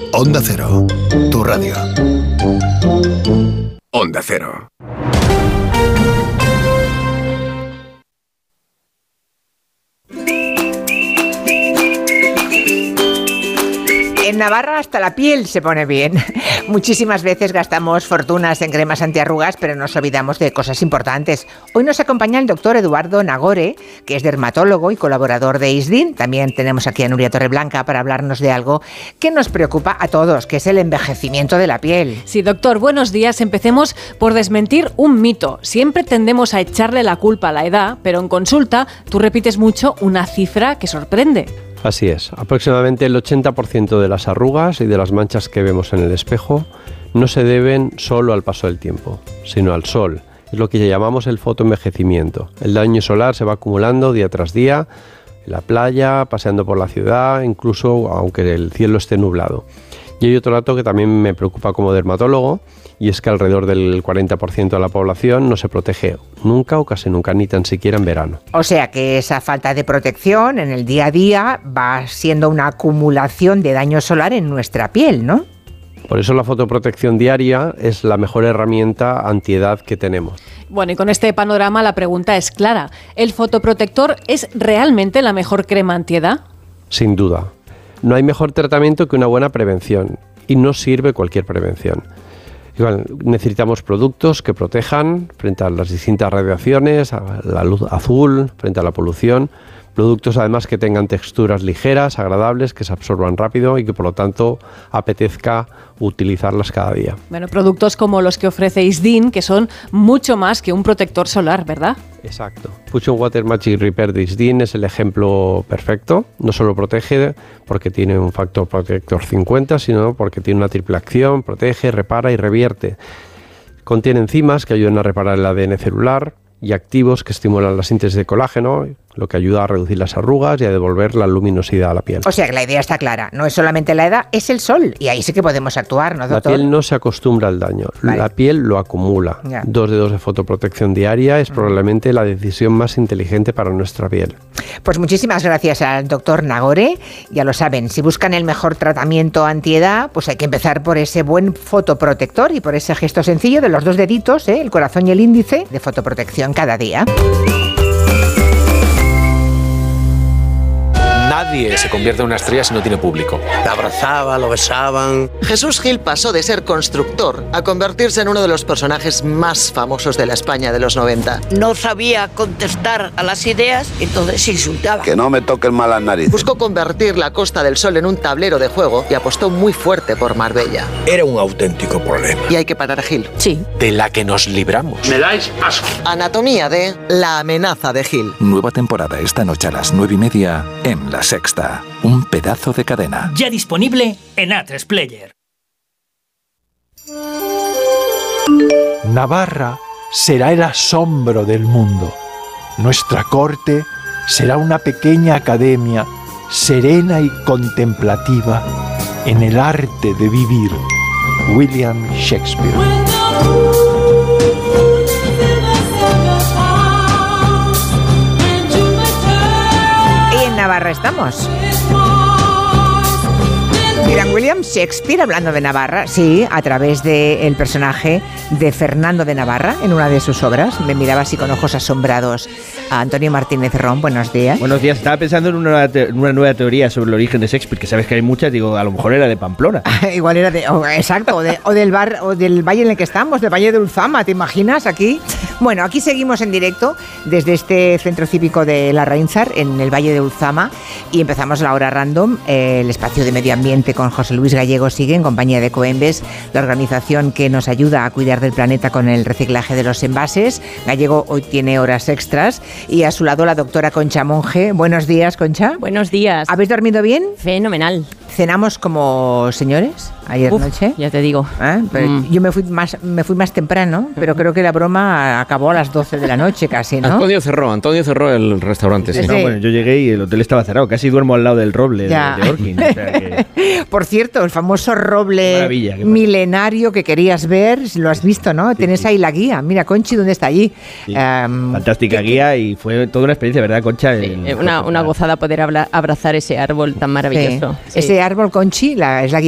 Onda Cero, tu radio. Onda Cero. En Navarra hasta la piel se pone bien. Muchísimas veces gastamos fortunas en cremas antiarrugas, pero nos olvidamos de cosas importantes. Hoy nos acompaña el doctor Eduardo Nagore, que es dermatólogo y colaborador de ISDIN. También tenemos aquí a Nuria Torreblanca para hablarnos de algo que nos preocupa a todos, que es el envejecimiento de la piel. Sí, doctor, buenos días. Empecemos por desmentir un mito. Siempre tendemos a echarle la culpa a la edad, pero en consulta tú repites mucho una cifra que sorprende. Así es, aproximadamente el 80% de las arrugas y de las manchas que vemos en el espejo no se deben solo al paso del tiempo, sino al sol. Es lo que llamamos el fotoenvejecimiento. El daño solar se va acumulando día tras día, en la playa, paseando por la ciudad, incluso aunque el cielo esté nublado. Y hay otro dato que también me preocupa como dermatólogo, y es que alrededor del 40% de la población no se protege nunca o casi nunca, ni tan siquiera en verano. O sea que esa falta de protección en el día a día va siendo una acumulación de daño solar en nuestra piel, ¿no? Por eso la fotoprotección diaria es la mejor herramienta antiedad que tenemos. Bueno, y con este panorama la pregunta es clara. ¿El fotoprotector es realmente la mejor crema antiedad? Sin duda. No hay mejor tratamiento que una buena prevención, y no sirve cualquier prevención. Igual, necesitamos productos que protejan frente a las distintas radiaciones, a la luz azul, frente a la polución. Productos además que tengan texturas ligeras, agradables, que se absorban rápido y que por lo tanto apetezca utilizarlas cada día. Bueno, productos como los que ofrece ISDIN, que son mucho más que un protector solar, ¿verdad? Exacto. Fusion Water Magic Repair de ISDIN es el ejemplo perfecto. No solo protege porque tiene un factor protector 50, sino porque tiene una triple acción, protege, repara y revierte. Contiene enzimas que ayudan a reparar el ADN celular y activos que estimulan la síntesis de colágeno, lo que ayuda a reducir las arrugas y a devolver la luminosidad a la piel. O sea que la idea está clara, no es solamente la edad, es el sol, y ahí sí que podemos actuar, ¿no, doctor? La piel no se acostumbra al daño, vale. La piel lo acumula. Ya. 2 dedos de fotoprotección diaria es probablemente la decisión más inteligente para nuestra piel. Pues muchísimas gracias al doctor Nagore. Ya lo saben, si buscan el mejor tratamiento antiedad, pues hay que empezar por ese buen fotoprotector y por ese gesto sencillo de los 2 deditos, el corazón y el índice, de fotoprotección cada día. Nadie se convierte en una estrella si no tiene público. Te abrazaba, lo besaban. Jesús Gil pasó de ser constructor a convertirse en uno de los personajes más famosos de la España de los 90. No sabía contestar a las ideas, entonces insultaba. Que no me toquen mal las narices. Buscó convertir la Costa del Sol en un tablero de juego y apostó muy fuerte por Marbella. Era un auténtico problema. Y hay que parar a Gil. Sí. De la que nos libramos. Me dais asco. Anatomía de La amenaza de Gil. Nueva temporada esta noche a las 9:30 en La Sexta. Un pedazo de cadena. Ya disponible en A3 Player. Navarra será el asombro del mundo. Nuestra corte será una pequeña academia serena y contemplativa en el arte de vivir. William Shakespeare. Navarra estamos. Miran, William Shakespeare, hablando de Navarra, sí, a través del personaje de Fernando de Navarra, en una de sus obras. Me miraba así con ojos asombrados a Antonio Martínez Ron. Buenos días. Buenos días. Estaba pensando en una nueva teoría sobre el origen de Shakespeare, que sabes que hay muchas. Digo, a lo mejor era de Pamplona. Igual era exacto, o del valle en el que estamos, del Valle de Ulzama, ¿te imaginas aquí? Bueno, aquí seguimos en directo desde este centro cívico de La Reinsar, en el Valle de Ulzama, y empezamos la hora random, el espacio de medio ambiente con José Luis Gallego sigue en compañía de Coembes, la organización que nos ayuda a cuidar del planeta con el reciclaje de los envases. Gallego hoy tiene horas extras y a su lado la doctora Concha Monge. Buenos días, Concha. Buenos días. ¿Habéis dormido bien? Fenomenal. ¿Cenamos como señores ayer noche? Ya te digo. Pero yo me fui más temprano, pero creo que la broma acabó a las 12 de la noche casi, ¿no? Antonio cerró el restaurante. Sí. No, bueno, yo llegué y el hotel estaba cerrado. Casi duermo al lado del roble de Orkin. O sea que... Por cierto, el famoso roble milenario que querías ver, lo has visto, ¿no? Sí, Tienes ahí la guía. Mira, Conchi, ¿dónde está allí? Sí. Fantástica guía y fue toda una experiencia, ¿verdad, Concha? Sí, una gozada poder abrazar ese árbol tan maravilloso. Sí. Sí. Ese árbol, Conchi, es la